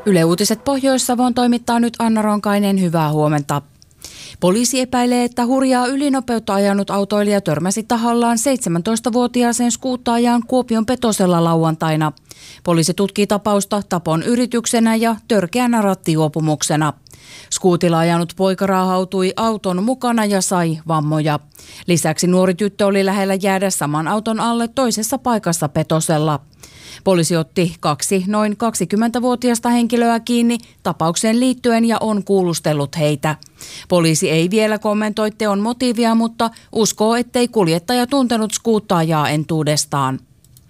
Yle Uutiset Pohjois-Savoon toimittaa nyt Anna Ronkainen. Hyvää huomenta. Poliisi epäilee, että hurjaa ylinopeutta ajanut autoilija törmäsi tahallaan 17-vuotiaaseen skuuttaajaan Kuopion Petosella lauantaina. Poliisi tutkii tapausta tapon yrityksenä ja törkeänä rattijuopumuksena. Skuutilla ajanut poika raahautui auton mukana ja sai vammoja. Lisäksi nuori tyttö oli lähellä jäädä saman auton alle toisessa paikassa Petosella. Poliisi otti 2 noin 20-vuotiaista henkilöä kiinni tapaukseen liittyen ja on kuulustellut heitä. Poliisi ei vielä kommentoi teon motiivia, mutta uskoo, ettei kuljettaja tuntenut skuuttaajaa entuudestaan.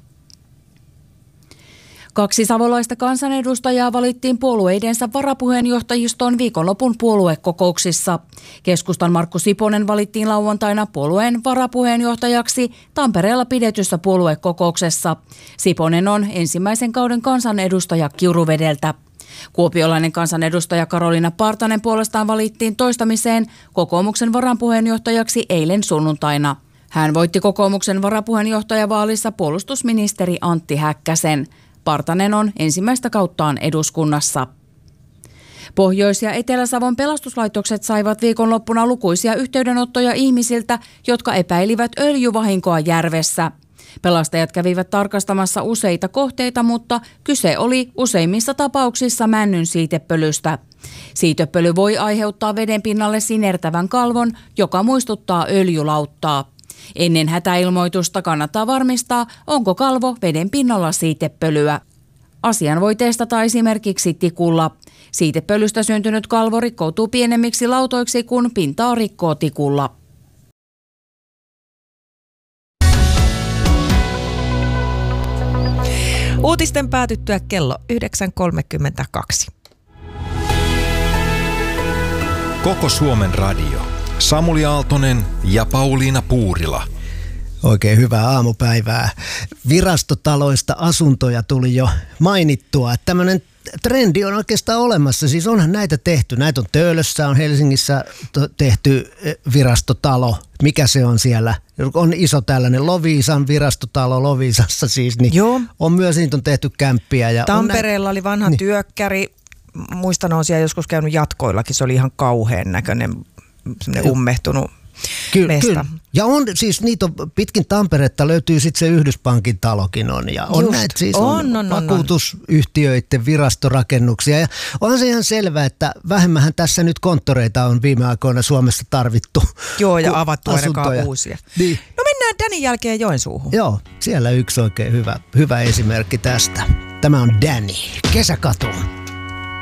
2 savolaista kansanedustajaa valittiin puolueidensa varapuheenjohtajistoon viikonlopun puoluekokouksissa. Keskustan Markku Siponen valittiin lauantaina puolueen varapuheenjohtajaksi Tampereella pidetyssä puoluekokouksessa. Siponen on ensimmäisen kauden kansanedustaja Kiuruvedeltä. Kuopiolainen kansanedustaja Karoliina Partanen puolestaan valittiin toistamiseen kokoomuksen varapuheenjohtajaksi eilen sunnuntaina. Hän voitti kokoomuksen varapuheenjohtajavaalissa puolustusministeri Antti Häkkäsen. Partanen on ensimmäistä kauttaan eduskunnassa. Pohjois- ja Etelä-Savon pelastuslaitokset saivat viikonloppuna lukuisia yhteydenottoja ihmisiltä, jotka epäilivät öljyvahinkoa järvessä. Pelastajat kävivät tarkastamassa useita kohteita, mutta kyse oli useimmissa tapauksissa männyn siitepölystä. Siitepöly voi aiheuttaa veden pinnalle sinertävän kalvon, joka muistuttaa öljylauttaa. Ennen hätäilmoitusta kannattaa varmistaa, onko kalvo veden pinnalla siitepölyä. Asian voi testata esimerkiksi tikulla. Siitepölystä syntynyt kalvo rikkoutuu pienemmiksi lautoiksi, kun pintaa rikkoo tikulla. Uutisten päätyttyä kello 9.32. Koko Suomen radio. Samuli Aaltonen ja Pauliina Puurila. Oikein hyvää aamupäivää. Virastotaloista asuntoja tuli jo mainittua. Tämmöinen trendi on oikeastaan olemassa. Siis onhan näitä tehty. Näitä on Töölössä, on Helsingissä tehty virastotalo. Mikä se on siellä? On iso tällainen Loviisan virastotalo Loviisassa siis. Niin joo. On myös, niitä on tehty kämppiä. Ja Tampereella oli vanha työkkäri. Muistan, on siellä joskus käynyt jatkoillakin. Se oli ihan kauhean näköinen. Semmoinen ummehtunut mesta. Kyllä. Ja on siis niitä on, pitkin Tamperetta löytyy sitten se Yhdyspankin talokin on. Ja on näitä siis on vakuutusyhtiöiden virastorakennuksia. Ja on se ihan selvää, että vähemmähän tässä nyt konttoreita on viime aikoina Suomessa tarvittu. Joo, ja avattu ainakaan uusia. Niin. No mennään Danin jälkeen Joensuuhun. Joo, siellä yksi oikein hyvä esimerkki tästä. Tämä on Danny, Kesäkatu.